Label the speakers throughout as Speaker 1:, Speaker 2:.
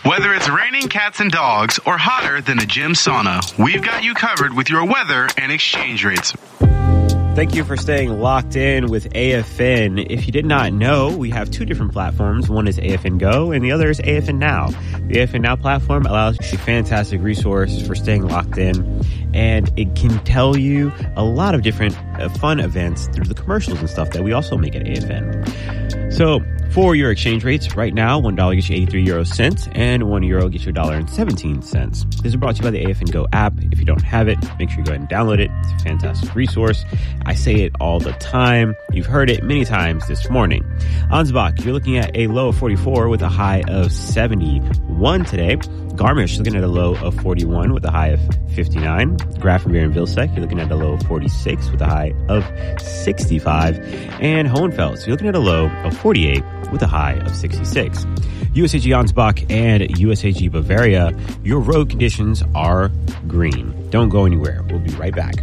Speaker 1: Whether it's raining cats and dogs or hotter than a gym sauna, we've got you covered with your weather and exchange rates.
Speaker 2: Thank you for staying locked in with AFN. If you did not know, we have two different platforms. One is AFN Go and the other is AFN Now. The AFN Now platform allows you a fantastic resource for staying locked in, and it can tell you a lot of different fun events through the commercials and stuff that we also make at AFN. So for your exchange rates, right now, $1 gets you 83 euro cents and €1 gets you $1.17. This is brought to you by the AFN Go app. If you don't have it, make sure you go ahead and download it. It's a fantastic resource. I say it all the time. You've heard it many times this morning. Ansbach, you're looking at a low of 44 with a high of 71 today. Garmisch, looking at a low of 41 with a high of 59. Grafenwehr and Vilseck, you're looking at a low of 46 with a high of 65. And Hohenfels, you're looking at a low of 48 with a high of 66. USAG Ansbach and USAG Bavaria, your road conditions are green. Don't go anywhere. We'll be right back.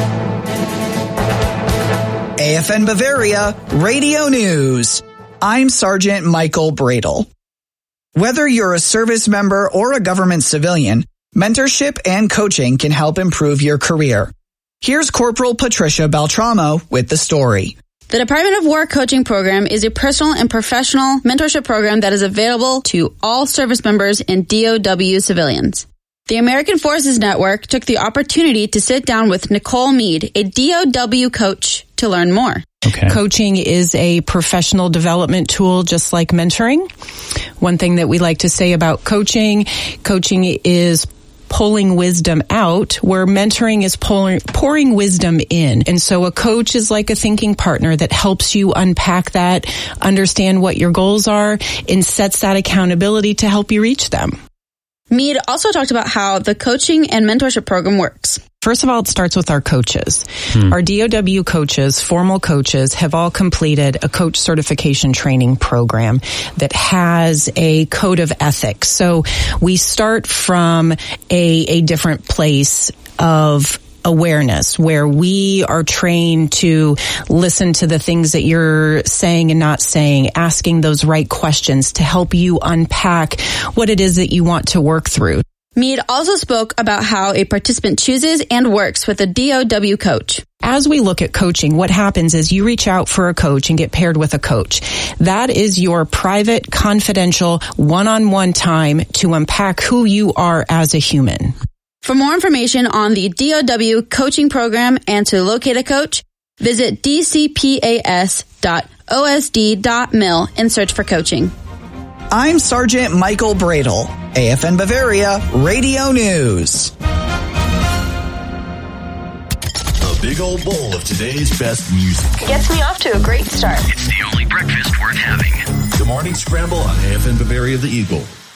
Speaker 3: AFN Bavaria Radio News. I'm Sergeant Michael Bradle. Whether you're a service member or a government civilian, mentorship and coaching can help improve your career. Here's Corporal Patricia Beltramo with the story.
Speaker 4: The Department of War Coaching Program is a personal and professional mentorship program that is available to all service members and DOW civilians. The American Forces Network took the opportunity to sit down with Nicole Mead, a DOW coach, to learn more.
Speaker 5: Okay. Coaching is a professional development tool just like mentoring. One thing that we like to say about coaching is pulling wisdom out, where mentoring is pouring wisdom in. And so a coach is like a thinking partner that helps you unpack that, understand what your goals are, and sets that accountability to help you reach them.
Speaker 4: Mead also talked about how the coaching and mentorship program works.
Speaker 5: First of all, it starts with our coaches. Our DOW coaches, formal coaches, have all completed a coach certification training program that has a code of ethics. So we start from a different place of awareness, where we are trained to listen to the things that you're saying and not saying, asking those right questions to help you unpack what it is that you want to work through.
Speaker 4: Mead also spoke about how a participant chooses and works with a DOW coach.
Speaker 5: As we look at coaching, what happens is you reach out for a coach and get paired with a coach. That is your private, confidential, one-on-one time to unpack who you are as a human.
Speaker 4: For more information on the DOW coaching program and to locate a coach, visit dcpas.osd.mil and search for coaching.
Speaker 3: I'm Sergeant Michael Bradle, AFN Bavaria Radio News.
Speaker 6: A big old bowl of today's best music.
Speaker 7: Gets me off to a great start.
Speaker 6: It's the only breakfast worth having. The Morning Scramble on AFN Bavaria The Eagle.